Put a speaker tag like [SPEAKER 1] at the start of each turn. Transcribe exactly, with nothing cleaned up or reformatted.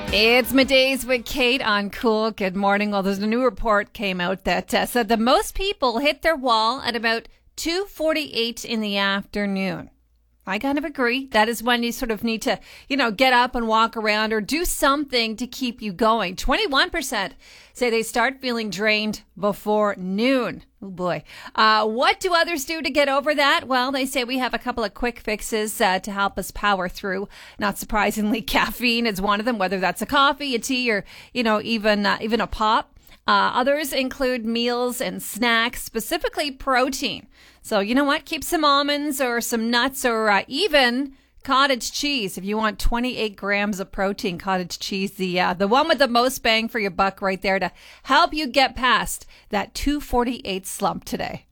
[SPEAKER 1] It's Middays with Kate on Cool. Good morning. Well, there's a new report came out that uh, said that most people hit their wall at about two forty-eight in the afternoon. I kind of agree. That is when you sort of need to, you know, get up and walk around or do something to keep you going. twenty-one percent say they start feeling drained before noon. Oh, boy. Uh, what do others do to get over that? Well, they say we have a couple of quick fixes uh, to help us power through. Not surprisingly, caffeine is one of them, whether that's a coffee, a tea, or, you know, even uh, even a pop. Uh, others include meals and snacks, specifically protein. So you know what? Keep some almonds or some nuts or uh, even cottage cheese. If you want twenty-eight grams of protein, cottage cheese, the uh, the one with the most bang for your buck right there to help you get past that two forty-eight slump today.